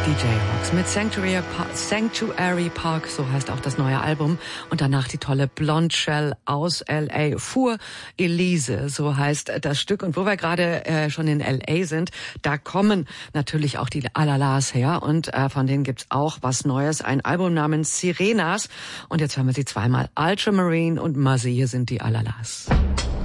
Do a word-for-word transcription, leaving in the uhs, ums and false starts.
Die Jayhawks mit Sanctuary Park, Sanctuary Park, so heißt auch das neue Album. Und danach die tolle Blonde Shell aus L A. Für Elise, so heißt das Stück. Und wo wir gerade äh, schon in L A sind, da kommen natürlich auch die Alalas her. Und äh, von denen gibt's auch was Neues, ein Album namens Sirenas. Und jetzt hören wir sie zweimal, Ultramarine und Muzzy. Hier sind die Alalas.